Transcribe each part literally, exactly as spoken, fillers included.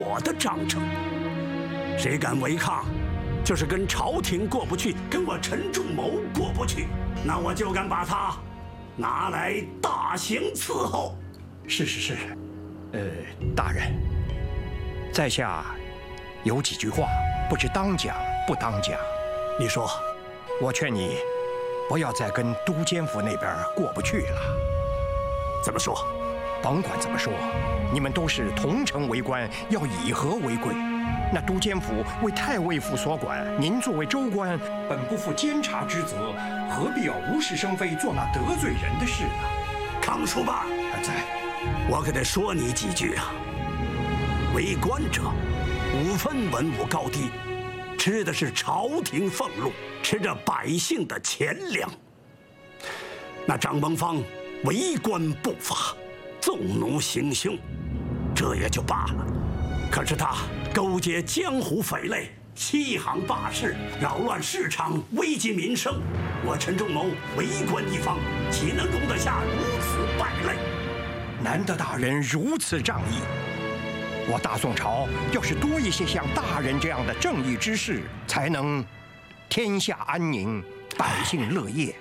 我的章程。谁敢违抗，就是跟朝廷过不去，跟我陈仲谋过不去，那我就敢把他拿来大刑伺候。 是是是，呃，大人，在下有几句话，不知当讲不当讲。 你说， 我劝你不要再跟都监府那边过不去了。 怎么说？ 甭管怎么说，你们都是同城为官，要以和为贵。那都监府为太尉府所管，您作为州官，本不负监察之责，何必要无事生非，做那得罪人的事呢？ 康叔吧， 在， 我可得说你几句啊。为官者，无分文武高低，吃的是朝廷俸禄，吃着百姓的钱粮。那张文芳为官不法，纵奴行凶，这也就罢了。可是他勾结江湖匪类，欺行霸市，扰乱市场，危及民生。我陈仲谋为官一方，岂能容得下如此败类？ 难得大人如此仗义。我大宋朝要是多一些像大人这样的正义之士，才能天下安宁，百姓乐业。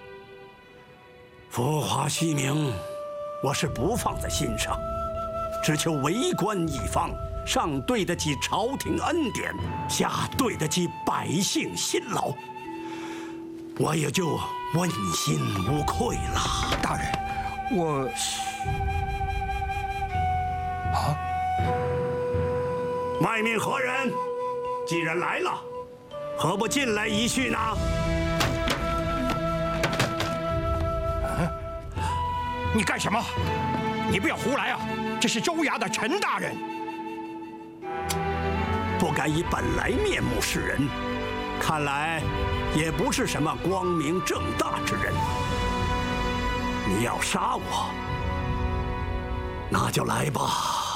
浮华虚名，我是不放在心上，只求为官一方，上对得起朝廷恩典，下对得起百姓辛劳，我也就问心无愧了。 大人，我啊， 外面何人？既然来了，何不进来一叙呢？ 啊，你干什么？你不要胡来啊！这是州衙的陈大人。 不敢以本来面目示人，看来也不是什么光明正大之人。你要杀我，那就来吧。